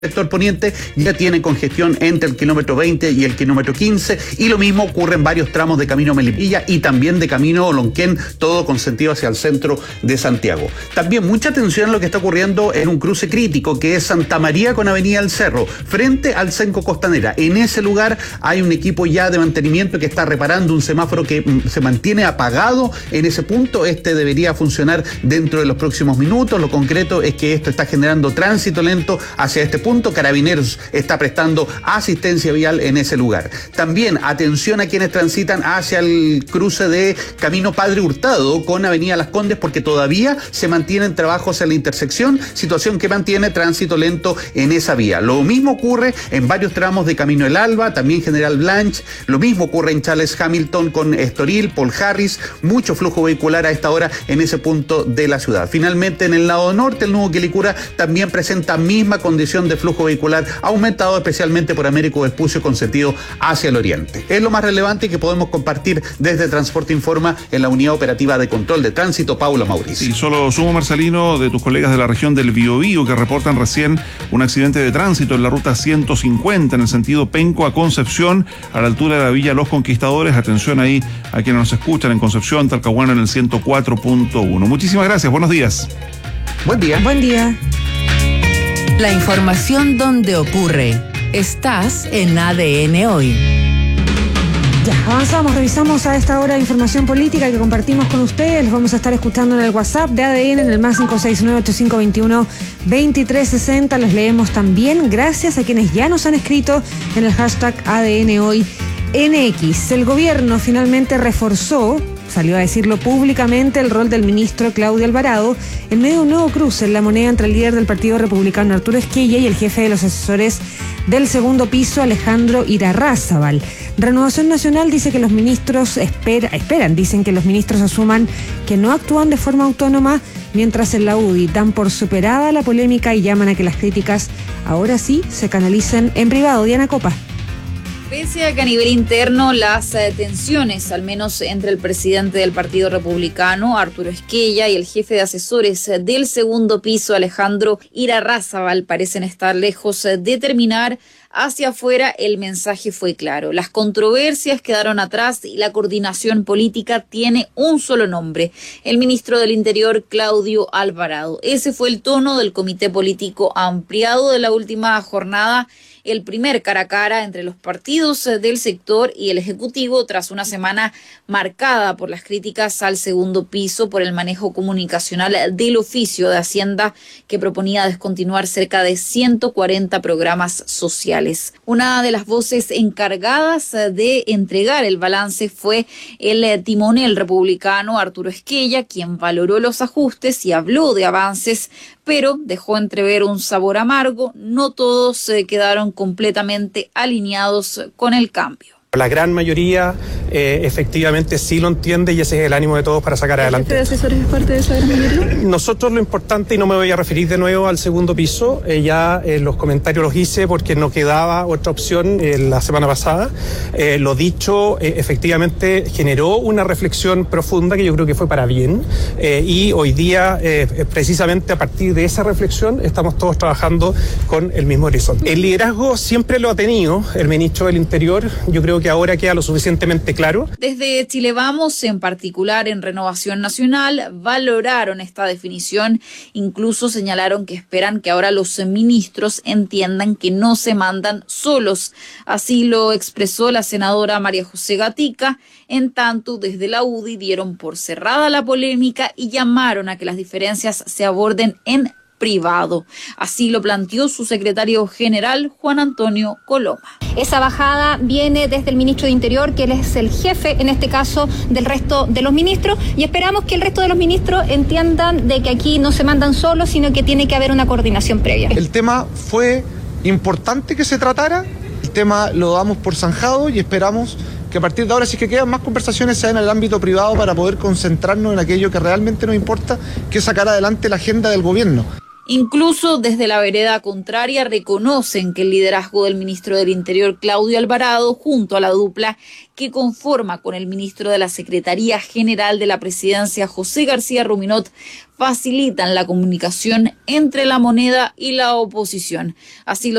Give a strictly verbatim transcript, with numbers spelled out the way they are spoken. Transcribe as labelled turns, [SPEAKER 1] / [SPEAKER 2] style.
[SPEAKER 1] sector poniente ya tiene congestión entre el kilómetro veinte y el kilómetro quince, y lo mismo ocurre en varios tramos de camino Melipilla y también de camino Lonquén, todo con sentido hacia el centro de Santiago. También mucha atención a lo que está ocurriendo en un cruce crítico que es Santa María con Avenida El Cerro, frente al Cenco Costanera. En ese lugar hay un equipo ya de mantenimiento que está reparando un semáforo que mm, se mantiene apagado en ese punto. Este debería funcionar dentro de los próximos minutos. Lo concreto es que esto está generando tránsito lento hacia este punto. Carabineros está prestando asistencia vial en ese lugar. También atención a quienes transitan hacia el cruce de Camino Padre Hurtado con Avenida Las Condes, porque todavía se mantienen trabajos en la intersección, situación que mantiene tránsito lento en esa vía. Lo mismo ocurre en varios tramos de Camino El Alba, también General Blanch, lo mismo ocurre en Charles Hamilton con Estoril, Paul Harris, mucho flujo vehicular a esta hora en ese punto de la ciudad. Finalmente, en el lado norte, el nudo Quilicura también presenta misma condición de flujo vehicular aumentado, especialmente por Américo Vespucio con sentido hacia el oriente. Es lo más relevante que podemos compartir desde Transporte Informa en la Unidad Operativa de Control de Tránsito, Paula Mauricio.
[SPEAKER 2] Y solo sumo, Marcelino, de tus colegas de la región del Biobío que reportan recién un accidente de tránsito en la ruta ciento cincuenta en el sentido Penco a Concepción, a la altura de la Villa Los Conquistadores. Atención ahí a quienes nos escuchan en Concepción, Talcahuano en el ciento cuatro punto uno. Muchísimas gracias, buenos días.
[SPEAKER 1] Buen día.
[SPEAKER 3] Buen día.
[SPEAKER 4] La información donde ocurre. Estás en A D N Hoy.
[SPEAKER 3] Ya, avanzamos, revisamos a esta hora información política que compartimos con ustedes. Los vamos a estar escuchando en el WhatsApp de A D N en el más cinco seis nueve ocho cinco dos uno dos tres seis cero. Los leemos también gracias a quienes ya nos han escrito en el hashtag A D N Hoy N X. El gobierno finalmente reforzó, salió a decirlo públicamente, el rol del ministro Claudio Alvarado en medio de un nuevo cruce en la moneda entre el líder del Partido Republicano Arturo Esquella y el jefe de los asesores del segundo piso Alejandro Irarrázaval. Renovación Nacional dice que los ministros espera, esperan, dicen que los ministros asuman que no actúan de forma autónoma, mientras en la U D I dan por superada la polémica y llaman a que las críticas ahora sí se canalicen en privado. Diana Copa.
[SPEAKER 5] Pese a que a nivel interno las eh, tensiones, al menos entre el presidente del Partido Republicano, Arturo Esquella, y el jefe de asesores eh, del segundo piso, Alejandro Irarrázaval, parecen estar lejos eh, de terminar, hacia afuera el mensaje fue claro. Las controversias quedaron atrás y la coordinación política tiene un solo nombre: el ministro del Interior, Claudio Alvarado. Ese fue el tono del comité político ampliado de la última jornada, el primer cara a cara entre los partidos del sector y el Ejecutivo, tras una semana marcada por las críticas al segundo piso por el manejo comunicacional del oficio de Hacienda, que proponía descontinuar cerca de ciento cuarenta programas sociales. Una de las voces encargadas de entregar el balance fue el timonel republicano Arturo Esquella, quien valoró los ajustes y habló de avances, pero dejó entrever un sabor amargo. No todos se quedaron completamente alineados con el cambio.
[SPEAKER 6] La gran mayoría eh, efectivamente sí lo entiende y ese es el ánimo de todos para sacar adelante.
[SPEAKER 7] ¿El jefe de asesores es parte de esa gran mayoría?
[SPEAKER 6] Nosotros lo importante, y no me voy a referir de nuevo al segundo piso, eh, ya eh, los comentarios los hice porque no quedaba otra opción eh, la semana pasada. Eh, lo dicho, eh, efectivamente generó una reflexión profunda que yo creo que fue para bien, eh, y hoy día eh, precisamente a partir de esa reflexión estamos todos trabajando con el mismo horizonte. El liderazgo siempre lo ha tenido el ministro del Interior. Yo creo que ahora queda lo suficientemente claro.
[SPEAKER 5] Desde Chile Vamos, en particular en Renovación Nacional, valoraron esta definición. Incluso señalaron que esperan que ahora los ministros entiendan que no se mandan solos. Así lo expresó la senadora María José Gatica. En tanto, desde la U D I dieron por cerrada la polémica y llamaron a que las diferencias se aborden en privado. Así lo planteó su secretario general, Juan Antonio Coloma.
[SPEAKER 8] Esa bajada viene desde el ministro de Interior, que él es el jefe, en este caso, del resto de los ministros, y esperamos que el resto de los ministros entiendan de que aquí no se mandan solos, sino que tiene que haber una coordinación previa.
[SPEAKER 9] El tema fue importante que se tratara, el tema lo damos por zanjado y esperamos que a partir de ahora, si es que quedan más conversaciones, sean en el ámbito privado para poder concentrarnos en aquello que realmente nos importa, que es sacar adelante la agenda del gobierno.
[SPEAKER 5] Incluso desde la vereda contraria reconocen que el liderazgo del ministro del Interior, Claudio Alvarado, junto a la dupla que conforma con el ministro de la Secretaría General de la Presidencia, José García Ruminot, facilitan la comunicación entre la moneda y la oposición. Así lo